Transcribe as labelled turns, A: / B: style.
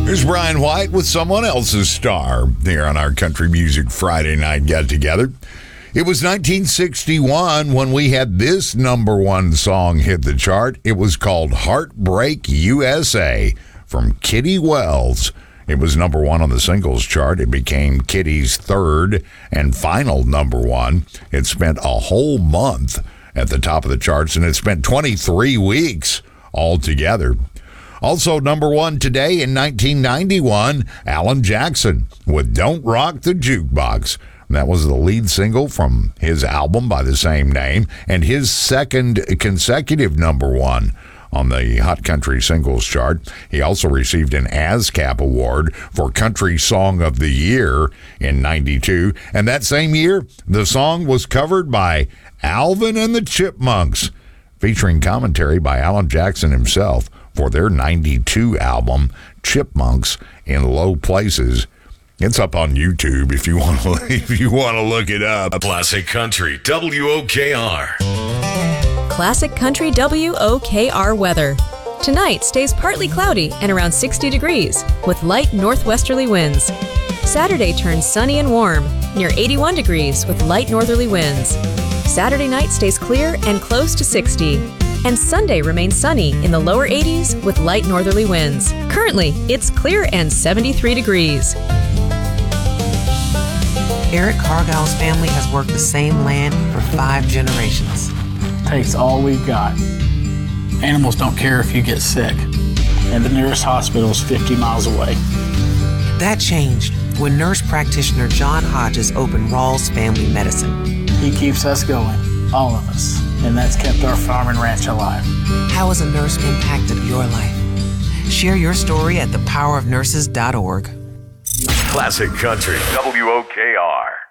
A: Here's Brian White with Someone Else's Star here on our Country Music Friday Night Get-Together. It was 1961 when we had this number one song hit the chart. It was called Heartbreak USA from Kitty Wells. It was number one on the singles chart. It became Kitty's third and final number one. It spent a whole month at the top of the charts, and it spent 23 weeks altogether. Also number one today in 1991, Alan Jackson with Don't Rock the Jukebox. That was the lead single from his album by the same name, and his second consecutive number one on the Hot Country Singles chart. He also received an ASCAP award for Country Song of the Year in 92. And that same year, the song was covered by Alvin and the Chipmunks, featuring commentary by Alan Jackson himself for their 92 album, Chipmunks in Low Places. It's up on YouTube if you want to look it up.
B: Classic Country WOKR.
C: Classic Country WOKR weather. Tonight stays partly cloudy and around 60 degrees with light northwesterly winds. Saturday turns sunny and warm, near 81 degrees with light northerly winds. Saturday night stays clear and close to 60. And Sunday remains sunny in the lower 80s with light northerly winds. Currently, it's clear and 73 degrees.
D: Eric Cargill's family has worked the same land for 5 generations.
E: Takes all we've got. Animals don't care if you get sick, and the nearest hospital is 50 miles away.
D: That changed when nurse practitioner John Hodges opened Rawls Family Medicine.
E: He keeps us going, all of us, and that's kept our farm and ranch alive.
D: How has a nurse impacted your life? Share your story at thepowerofnurses.org.
B: Classic Country WOKR.